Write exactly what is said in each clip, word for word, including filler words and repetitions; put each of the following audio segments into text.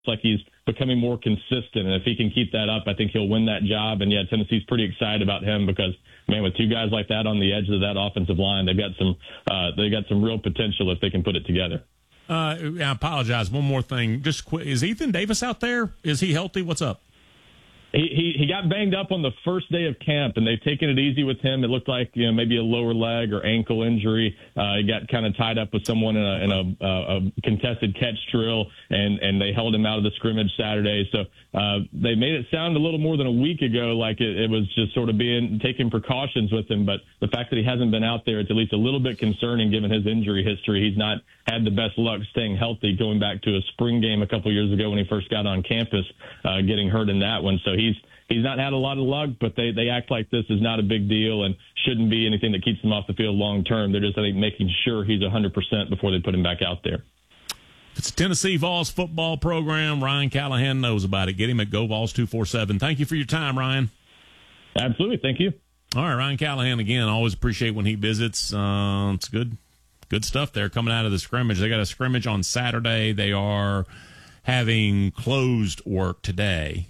like he's becoming more consistent. And if he can keep that up, I think he'll win that job. And, yeah, Tennessee's pretty excited about him because, man, with two guys like that on the edge of that offensive line, they've got some uh, they got some real potential if they can put it together. Uh, I apologize. One more thing. Just quick. Is Ethan Davis out there? Is he healthy? What's up? He, he he got banged up on the first day of camp, and they've taken it easy with him. It looked like, you know, maybe a lower leg or ankle injury. Uh, he got kind of tied up with someone in a, in a, uh, a contested catch drill, and, and they held him out of the scrimmage Saturday. So uh, they made it sound a little more than a week ago like it, it was just sort of being taking precautions with him. But the fact that he hasn't been out there, it's at least a little bit concerning given his injury history. He's not had the best luck staying healthy going back to a spring game a couple years ago when he first got on campus, uh, getting hurt in that one. So he's He's not had a lot of luck, but they, they act like this is not a big deal and shouldn't be anything that keeps him off the field long term. They're just, I think, making sure he's one hundred percent before they put him back out there. It's a Tennessee Vols football program. Ryan Callahan knows about it. Get him at Go Vols two four seven. Thank you for your time, Ryan. Absolutely. Thank you. All right, Ryan Callahan, again, always appreciate when he visits. Uh, it's good, good stuff there coming out of the scrimmage. They got a scrimmage on Saturday. They are having closed work today.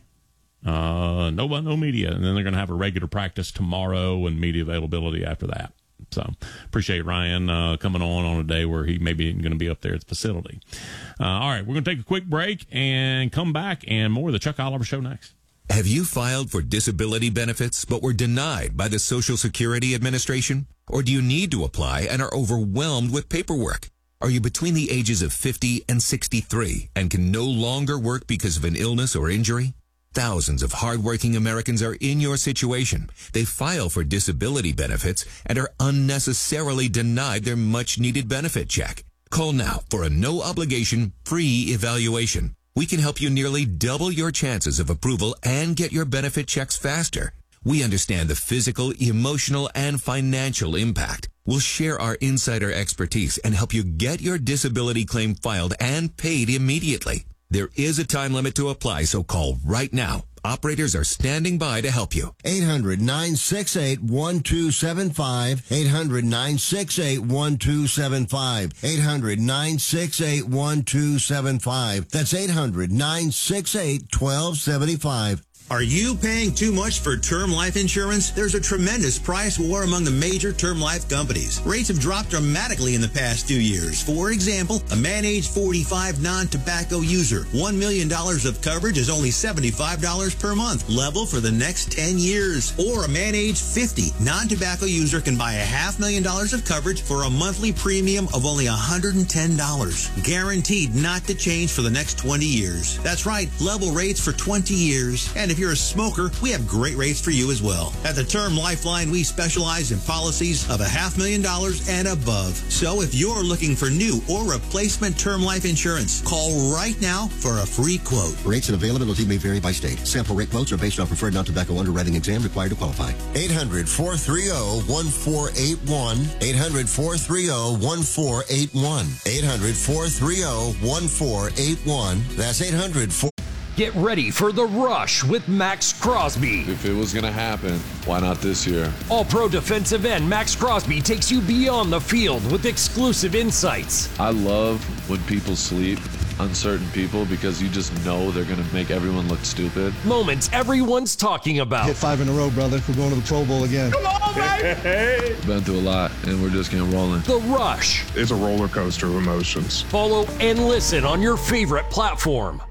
Uh, no, no media, and then they're going to have a regular practice tomorrow and media availability after that. So appreciate Ryan uh, coming on on a day where he maybe isn't going to be up there at the facility. Uh, all right, we're going to take a quick break and come back, and more of the Chuck Oliver Show next. Have you filed for disability benefits but were denied by the Social Security Administration? Or do you need to apply and are overwhelmed with paperwork? Are you between the ages of fifty and sixty-three and can no longer work because of an illness or injury? Thousands of hardworking Americans are in your situation. They file for disability benefits and are unnecessarily denied their much-needed benefit check. Call now for a no-obligation, free evaluation. We can help you nearly double your chances of approval and get your benefit checks faster. We understand the physical, emotional, and financial impact. We'll share our insider expertise and help you get your disability claim filed and paid immediately. There is a time limit to apply, so call right now. Operators are standing by to help you. eight hundred, nine six eight, one two seven five. eight hundred, nine six eight, one two seven five. eight hundred, nine six eight, one two seven five. That's eight hundred, nine six eight, one two seven five. Are you paying too much for term life insurance? There's a tremendous price war among the major term life companies. Rates have dropped dramatically in the past few years. For example, a man age forty-five non-tobacco user, one million dollars of coverage is only seventy-five dollars per month, level for the next ten years. Or a man age fifty non-tobacco user can buy a half million dollars of coverage for a monthly premium of only one hundred ten dollars. Guaranteed not to change for the next twenty years. That's right, level rates for twenty years. And if you're a smoker, we have great rates for you as well. At the Term Lifeline, we specialize in policies of a half million dollars and above. So if you're looking for new or replacement term life insurance, call right now for a free quote. Rates and availability may vary by state. Sample rate quotes are based on preferred non-tobacco underwriting exam required to qualify. eight hundred, four three zero, one four eight one. eight hundred, four three zero, one four eight one. eight hundred, four three zero, one four eight one. That's eight hundred, four Get ready for The Rush with Max Crosby. If it was going to happen, why not this year? All-pro defensive end Max Crosby takes you beyond the field with exclusive insights. I love when people sleep, uncertain people, because you just know they're going to make everyone look stupid. Moments everyone's talking about. Hit five in a row, brother. We're going to the Pro Bowl again. Come on, baby! Been through a lot, and we're just getting rolling. The Rush. It's a roller coaster of emotions. Follow and listen on your favorite platform.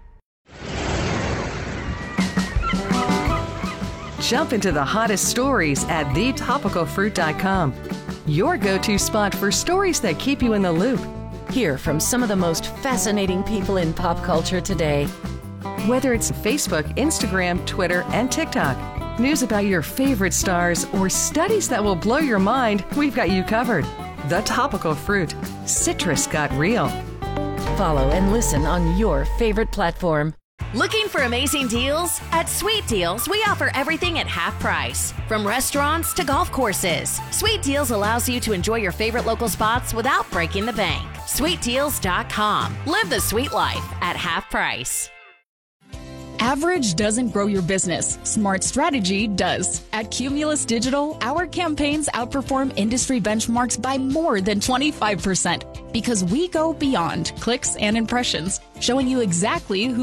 Jump into the hottest stories at the topical fruit dot com. Your go-to spot for stories that keep you in the loop. Hear from some of the most fascinating people in pop culture today. Whether it's Facebook, Instagram, Twitter, and TikTok, news about your favorite stars, or studies that will blow your mind, we've got you covered. The Topical Fruit. Citrus got real. Follow and listen on your favorite platform. Looking for amazing deals? At Sweet Deals, we offer everything at half price. From restaurants to golf courses, Sweet Deals allows you to enjoy your favorite local spots without breaking the bank. sweet deals dot com. Live the sweet life at half price. Average doesn't grow your business. Smart strategy does. At Cumulus Digital, our campaigns outperform industry benchmarks by more than twenty-five percent because we go beyond clicks and impressions, showing you exactly who